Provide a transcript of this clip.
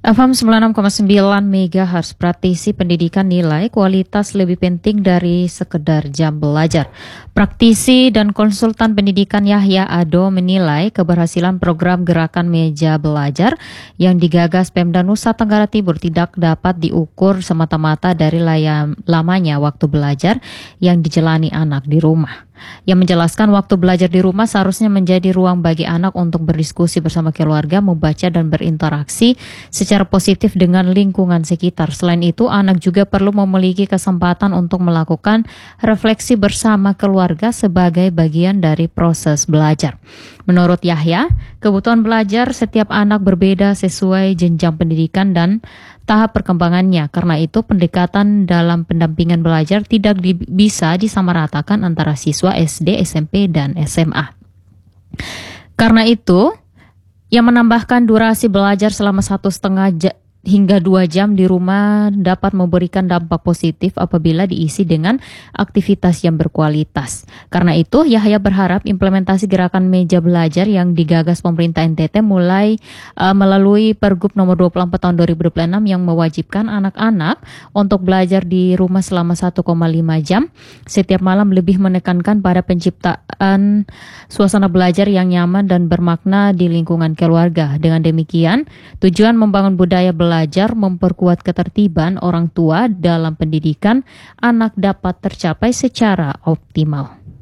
FM 96,9 MHz, praktisi pendidikan nilai kualitas lebih penting dari sekedar jam belajar. Praktisi dan konsultan pendidikan Yahya Ado menilai keberhasilan program Gerakan Meja Belajar yang digagas Pemda Nusa Tenggara Timur tidak dapat diukur semata-mata dari lamanya waktu belajar yang dijalani anak di rumah. Yang menjelaskan waktu belajar di rumah seharusnya menjadi ruang bagi anak untuk berdiskusi bersama keluarga, membaca dan berinteraksi secara positif dengan lingkungan sekitar. Selain itu, anak juga perlu memiliki kesempatan untuk melakukan refleksi bersama keluarga sebagai bagian dari proses belajar. Menurut Yahya, kebutuhan belajar setiap anak berbeda sesuai jenjang pendidikan dan tahap perkembangannya. Karena itu, pendekatan dalam pendampingan belajar tidak bisa disamaratakan antara siswa SD, SMP, dan SMA. Karena itu, yang menambahkan durasi belajar selama 1,5 hingga 2 jam di rumah dapat memberikan dampak positif apabila diisi dengan aktivitas yang berkualitas. Karena itu, Yahya berharap implementasi gerakan meja belajar yang digagas pemerintah NTT mulai melalui Pergub nomor 24 tahun 2026 yang mewajibkan anak-anak untuk belajar di rumah selama 1,5 jam setiap malam, lebih menekankan pada penciptaan suasana belajar yang nyaman dan bermakna di lingkungan keluarga. Dengan demikian, tujuan membangun budaya belajar, memperkuat ketertiban orang tua dalam pendidikan anak dapat tercapai secara optimal.